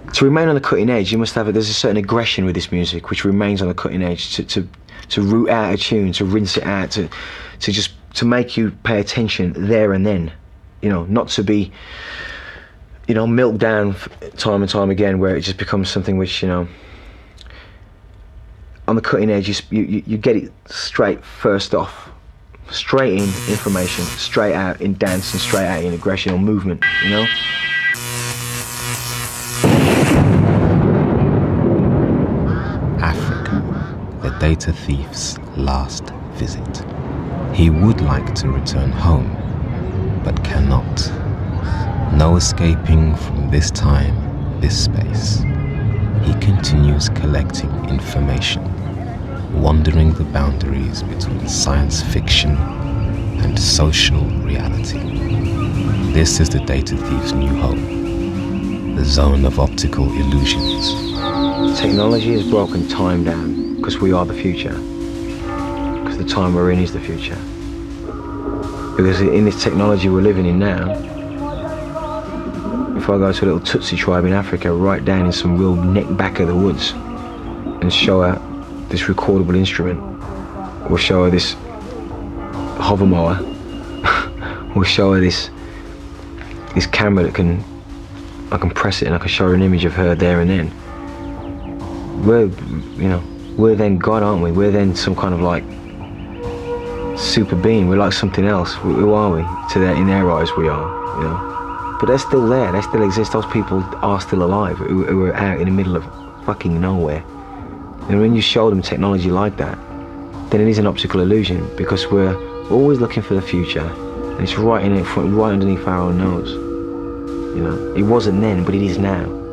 to remain on the cutting edge, you must have there's a certain aggression with this music which remains on the cutting edge, to root out a tune, to rinse it out, to make you pay attention there and then, you know, not to be, you know, milked down time and time again, where it just becomes something which, you know, on the cutting edge you get it straight first off, straight in information, straight out in dance, and straight out in aggression or movement, you know. The data thief's last visit. He would like to return home, but cannot. No escaping from this time, this space. He continues collecting information, wandering the boundaries between science fiction and social reality. This is the data thief's new home, the zone of optical illusions. Technology has broken time down because we are the future. Because the time we're in is the future. Because in this technology we're living in now, if I go to a little Tutsi tribe in Africa, right down in some real neck back of the woods, and show her this recordable instrument, or show her this hover mower, or show her this camera that I can press it and I can show her an image of her there and then. We're then God, aren't we? We're then some kind of like super being. We're like something else. Who are we? In their eyes we are, you know. But they're still there, they still exist. Those people are still alive, who are out in the middle of fucking nowhere. And when you show them technology like that, then it is an optical illusion, because we're always looking for the future, and it's right in it, right underneath our own nose. You know, it wasn't then, but it is now.